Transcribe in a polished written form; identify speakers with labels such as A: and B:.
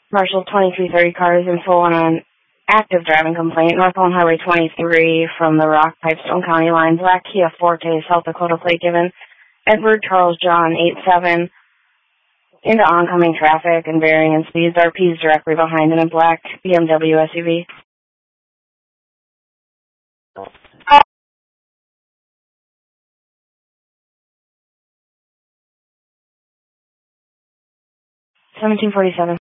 A: Marshall 2330 car is in full on an active driving complaint. Northbound Highway 23 from the Rock Pipestone County line. Black Kia Forte, South Dakota plate given. Edward Charles John 87 into oncoming traffic and varying in speeds. RP's directly behind in a black BMW SUV. 1747.